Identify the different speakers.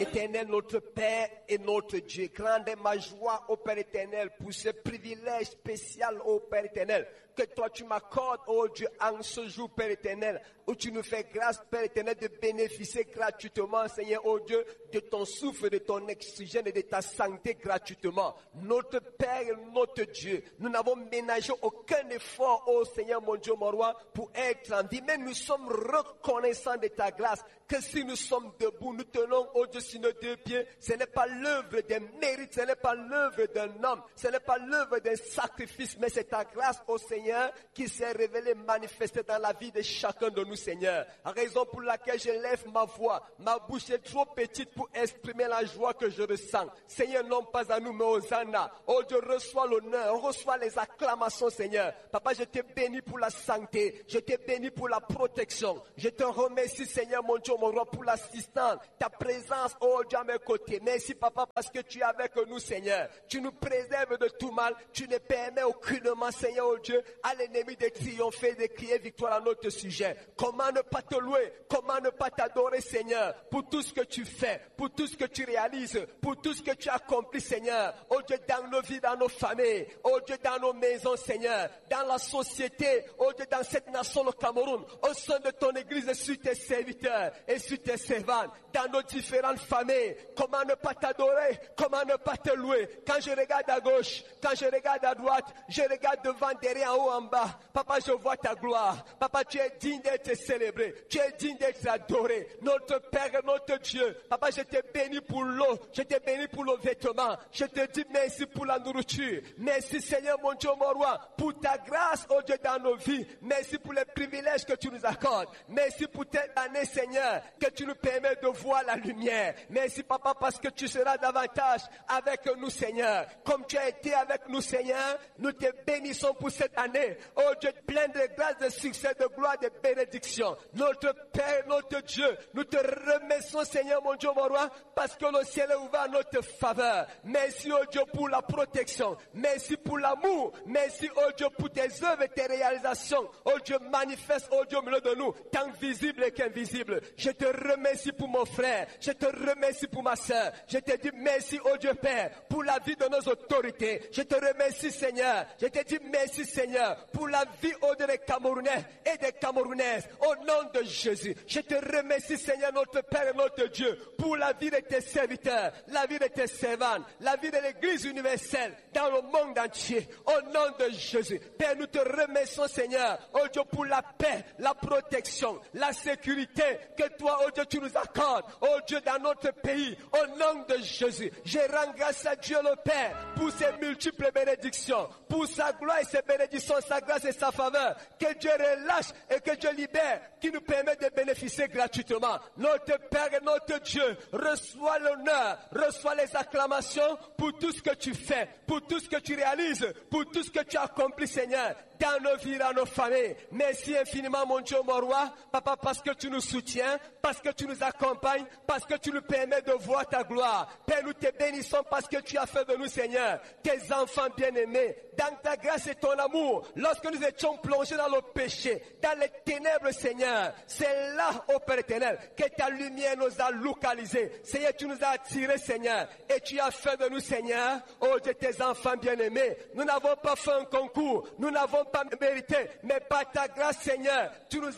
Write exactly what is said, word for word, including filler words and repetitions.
Speaker 1: Éternel, notre Père et notre Dieu, grande est ma joie, ô Père éternel, pour ce privilège spécial, ô Père éternel, que toi tu m'accordes, ô Dieu, en ce jour, Père éternel, où tu nous fais grâce, Père éternel, de bénéficier gratuitement, Seigneur, ô Dieu, de ton souffle, de ton oxygène et de ta santé gratuitement. Notre Père et notre Dieu, nous n'avons ménagé aucun effort, ô Seigneur, mon Dieu, mon roi, pour être en vie, mais nous sommes reconnaissants de ta grâce, que si nous sommes debout, nous tenons, ô Dieu, sur nos deux pieds, ce n'est pas l'œuvre des mérites, ce n'est pas l'œuvre d'un homme, ce n'est pas l'œuvre d'un sacrifice, mais c'est ta grâce, ô Seigneur, qui s'est révélée, manifestée dans la vie de chacun de nous, Seigneur. Raison pour laquelle je lève ma voix, ma bouche est trop petite pour exprimer la joie que je ressens. Seigneur, non pas à nous, mais aux Anna. Oh Dieu, reçois l'honneur, reçois les acclamations, Seigneur. Papa, je te bénis pour la santé, je te bénis pour la protection. Je te remercie, Seigneur, mon Dieu, mon roi, pour l'assistance, ta présence, oh Dieu, à mes côtés. Merci, Papa, parce que tu es avec nous, Seigneur. Tu nous préserves de tout mal. Tu ne permets aucunement, Seigneur, oh Dieu, à l'ennemi de triompher, de crier victoire à notre sujet. Comment ne pas te louer? Comment ne pas t'adorer, Seigneur, pour tout ce que tu fais, pour tout ce que tu réalises, pour tout ce que tu accomplis, Seigneur. Oh Dieu, dans nos vies, dans nos familles, oh Dieu, dans nos maisons, Seigneur, dans la société, oh Dieu, dans cette nation, le Cameroun, au sein de ton église et sur tes serviteurs et sur tes servantes, dans nos différentes familles. Comment ne pas t'adorer? Comment ne pas te louer? Quand je regarde à gauche, quand je regarde à droite, je regarde devant, derrière, en haut, en bas. Papa, je vois ta gloire. Papa, tu es digne d'être célébré. Tu es digne d'être adoré. Notre Père, notre Dieu. Papa, je te bénis pour l'eau. Je te bénis pour le vêtement. Je te dis merci pour la nourriture. Merci, Seigneur, mon Dieu, mon roi, pour ta grâce, oh Dieu, dans nos vies. Merci pour les privilèges que tu nous accordes. Merci pour cette année, Seigneur, que tu nous permets de voir la lumière. Merci, Papa, parce que tu seras davantage avec nous, Seigneur. Comme tu as été avec nous, Seigneur, nous te bénissons pour cette année. Oh Dieu, plein de grâce, de succès, de gloire, de bénédiction. Notre Père, notre Dieu, nous te remercions, Seigneur, mon Dieu, mon roi, parce que le ciel est ouvert à notre faveur. Merci, oh Dieu, pour la protection. Merci pour l'amour. Merci, oh Dieu, pour tes œuvres et tes réalisations. Oh Dieu, manifeste, oh Dieu, au milieu de nous, tant visible qu'invisible. Je te remercie pour mon frère. Je te remercie pour ma sœur. Je te dis merci, oh Dieu Père, pour la vie de nos autorités. Je te remercie, Seigneur. Je te dis merci, Seigneur, pour la vie, oh Dieu, des Camerounais et des Camerounaises. Au nom de Jésus, je te remercie, Seigneur, notre Père et notre Dieu, pour la vie de tes serviteurs, la vie de tes servantes, la vie de l'Église universelle dans le monde entier. Au nom de Jésus, Père, nous te remercions, Seigneur, oh Dieu, pour la paix, la protection, la sécurité que toi, oh Dieu, tu nous accordes, oh Dieu, dans notre pays. Au nom de Jésus, je rends grâce à Dieu le Père pour ses multiples bénédictions, pour sa gloire et ses bénédictions, sa grâce et sa faveur. Que Dieu relâche et que Dieu libère, qui nous permet de bénéficier gratuitement. Notre Père et notre Dieu, reçois l'honneur, reçois les acclamations pour tout ce que tu fais, pour tout ce que tu réalises, pour tout ce que tu accomplis, Seigneur, dans nos vies, dans nos familles. Merci infiniment, mon Dieu, mon roi, Papa, parce que tu nous soutiens, parce que tu nous accompagnes, parce que tu nous permets de voir ta gloire. Père, nous te bénissons parce que tu as fait de nous, Seigneur, tes enfants bien-aimés, dans ta grâce et ton amour. Lorsque nous étions plongés dans le péché, dans les ténèbres, Seigneur, c'est là, ô Père éternel, que ta lumière nous a localisés. Seigneur, tu nous as attirés, Seigneur, et tu as fait de nous, Seigneur, ô Dieu, tes enfants bien-aimés. Nous n'avons pas fait un concours, nous n'avons pas mérité, mais par ta grâce, Seigneur, tu nous